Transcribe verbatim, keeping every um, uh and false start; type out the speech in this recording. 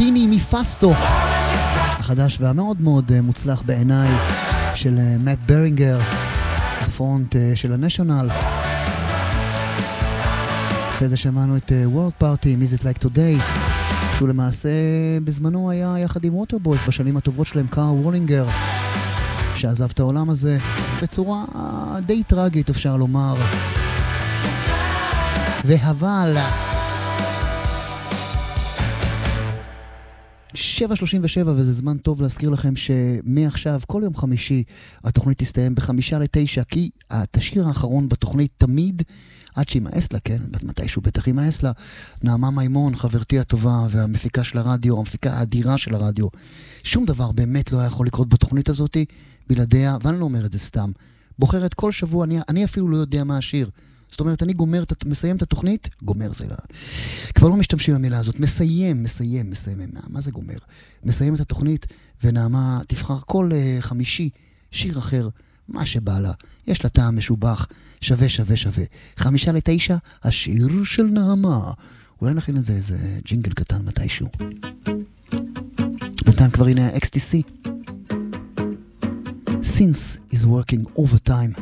מרטיני מפסטו, החדש והמאוד מאוד מוצלח בעיניי של מאט ברינגר, הפרונט של הנשיונל. אחרי זה שמענו את World Party, Is It Like Today, שהוא למעשה בזמנו היה יחד עם ווטרבויז בשנים הטובות שלהם, קארל וולינגר, שעזב את העולם הזה בצורה די טרגית אפשר לומר. והבל שבע שלושים ושבע, וזה זמן טוב להזכיר לכם שמעכשיו כל יום חמישי התוכנית תסתיים בחמישה לתשע, כי התשיר האחרון בתוכנית תמיד עד שימאס לה, כן, מתישהו בטח ימאס לה, נעמה מימון, חברתי הטובה והמפיקה של הרדיו, המפיקה האדירה של הרדיו. שום דבר באמת לא היה יכול לקרות בתוכנית הזאת בלעדיה, ואני לא אומר את זה סתם. בוחרת כל שבוע, אני, אני אפילו לא יודע מה השיר. זאת אומרת, אני גומר, מסיים את התוכנית, גומר זה לא. כבר לא משתמשים במילה הזאת, מסיים, מסיים, מסיים, מה, מה זה גומר? מסיים את התוכנית, ונעמה תבחר כל uh, חמישי שיר אחר, מה שבא לה. יש לה טעם משובח, שווה, שווה, שווה. חמישה לתשע, השיר של נעמה. אולי נכין לזה איזה ג'ינגל קטן מתישהו. בינתיים כבר הנה ה-אקס טי סי. Since is working overtime.